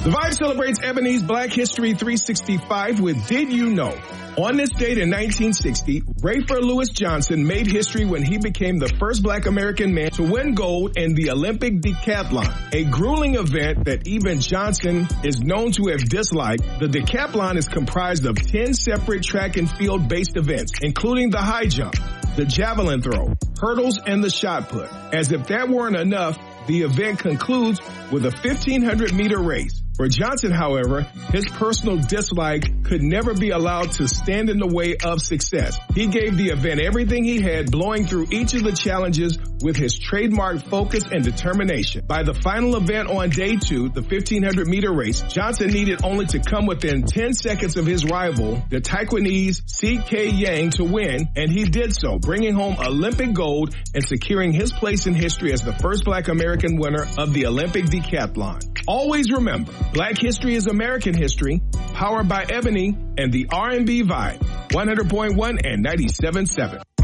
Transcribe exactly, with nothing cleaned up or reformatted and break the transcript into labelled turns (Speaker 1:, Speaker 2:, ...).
Speaker 1: The Vibe celebrates Ebony's Black History three sixty-five with Did You Know? On this date in nineteen sixty, Rafer Lewis Johnson made history when he became the first black American man to win gold in the Olympic decathlon, a grueling event that even Johnson is known to have disliked. The decathlon is comprised of ten separate track and field based events, including the high jump, the javelin throw, hurdles, and the shot put. As if that weren't enough, the event concludes with a fifteen hundred meter race. For Johnson, however, his personal dislike could never be allowed to stand in the way of success. He gave the event everything he had, blowing through each of the challenges with his trademark focus and determination. By the final event on day two, the fifteen hundred meter race, Johnson needed only to come within ten seconds of his rival, the Taiwanese C K Yang, to win, and he did so, bringing home Olympic gold and securing his place in history as the first black American winner of the Olympic decathlon. Always remember, Black history is American history, powered by Ebony and the R and B Vibe, one hundred point one and ninety-seven point seven.